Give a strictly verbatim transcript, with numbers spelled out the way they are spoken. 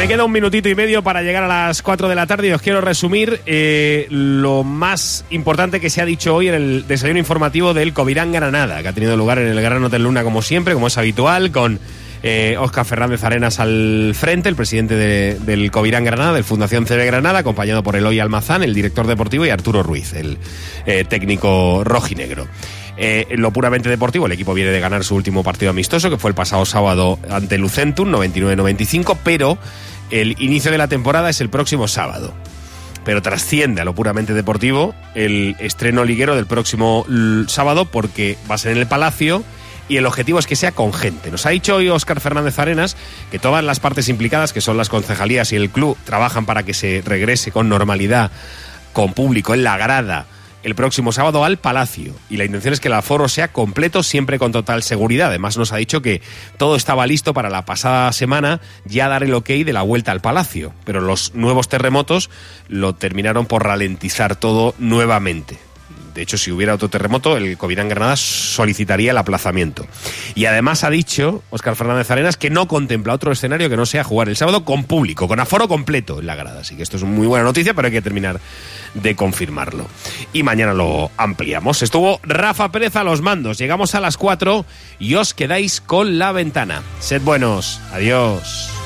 Me queda un minutito y medio para llegar a las cuatro de la tarde y os quiero resumir eh, lo más importante que se ha dicho hoy en el desayuno informativo del Covirán Granada, que ha tenido lugar en el Gran Hotel Luna como siempre, como es habitual, con eh, Óscar Fernández Arenas al frente, el presidente de, del Covirán Granada, del Fundación C B Granada, acompañado por Eloy Almazán, el director deportivo, y Arturo Ruiz, el eh, técnico rojinegro. Eh, en lo puramente deportivo, el equipo viene de ganar su último partido amistoso, que fue el pasado sábado ante Lucentum, noventa y nueve a noventa y cinco, pero el inicio de la temporada es el próximo sábado. Pero trasciende a lo puramente deportivo el estreno liguero del próximo l- sábado, porque va a ser en el Palacio y el objetivo es que sea con gente. Nos ha dicho hoy Óscar Fernández Arenas que todas las partes implicadas, que son las concejalías y el club, trabajan para que se regrese con normalidad, con público en la grada, el próximo sábado al Palacio, y la intención es que el aforo sea completo, siempre con total seguridad. Además nos ha dicho que todo estaba listo para la pasada semana ya dar el ok de la vuelta al Palacio, pero los nuevos terremotos lo terminaron por ralentizar todo nuevamente. De hecho, si hubiera otro terremoto, el Covirán Granada solicitaría el aplazamiento. Y además ha dicho Óscar Fernández Arenas que no contempla otro escenario que no sea jugar el sábado con público, con aforo completo en la grada. Así que esto es muy buena noticia, pero hay que terminar de confirmarlo. Y mañana lo ampliamos. Estuvo Rafa Pérez a los mandos. Llegamos a las cuatro y os quedáis con La Ventana. Sed buenos. Adiós.